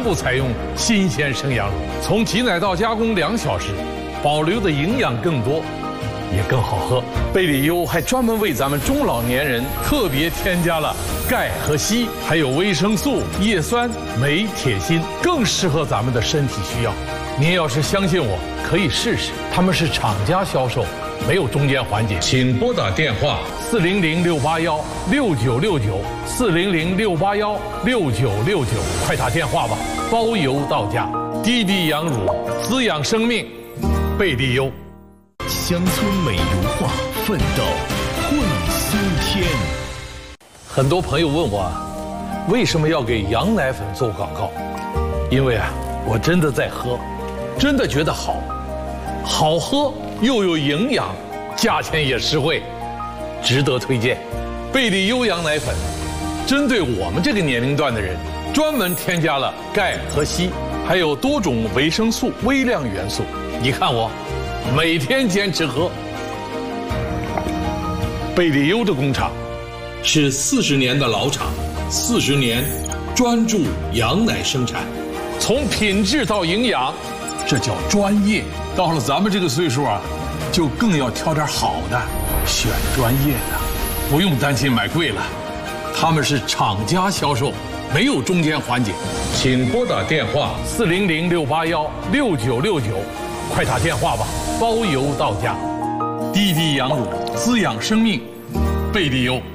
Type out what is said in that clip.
部采用新鲜生羊乳，从挤奶到加工2小时，保留的营养更多，也更好喝。贝里优还专门为咱们中老年人特别添加了钙和硒，还有维生素、叶酸、镁、铁、锌，更适合咱们的身体需要。您要是相信我，可以试试。他们是厂家销售，没有中间环节。请拨打电话400-681-6969，400-681-6969，快打电话吧，包邮到家。滴滴羊乳，滋养生命，贝利优。 乡村美如画，奋斗会新天。 很多朋友问我，为什么要给羊奶粉做广告？因为我真的在喝，真的觉得好，好喝又有营养，价钱也实惠，值得推荐。贝利优羊奶粉，针对我们这个年龄段的人，专门添加了钙和硒，还有多种维生素、微量元素。你看我，每天坚持喝。贝利优的工厂是40年的老厂，40年专注羊奶生产，从品质到营养，这叫专业。到了咱们这个岁数就更要挑点好的，选专业的，不用担心买贵了。他们是厂家销售，没有中间环节。请拨打电话400-681-6969，快打电话吧，包邮到家。滴滴羊乳，滋养生命，贝利优。